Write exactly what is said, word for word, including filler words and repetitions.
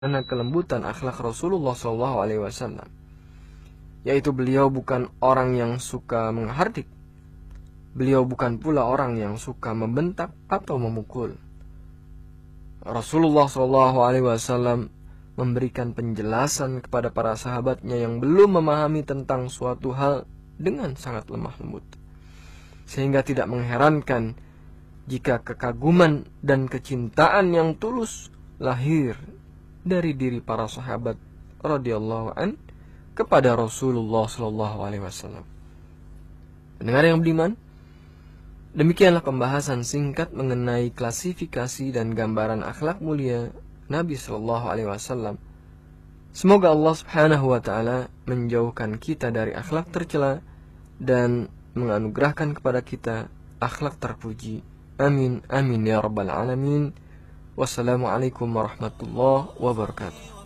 karena kelembutan akhlak Rasulullah shallallahu alaihi wasallam, yaitu beliau bukan orang yang suka menghardik, beliau bukan pula orang yang suka membentak atau memukul. Rasulullah shallallahu alaihi wasallam memberikan penjelasan kepada para sahabatnya yang belum memahami tentang suatu hal dengan sangat lemah lembut, sehingga tidak mengherankan jika kekaguman dan kecintaan yang tulus lahir dari diri para sahabat radhiyallahu an kepada Rasulullah shallallahu alaihi wasallam. Pendengar yang beriman, demikianlah pembahasan singkat mengenai klasifikasi dan gambaran akhlak mulia Nabi shallallahu alaihi wasallam. Semoga Allah Subhanahu wa taala menjauhkan kita dari akhlak tercela dan menganugerahkan kepada kita akhlak terpuji. Amin amin ya rabbal alamin. Wassalamualaikum warahmatullahi wabarakatuh.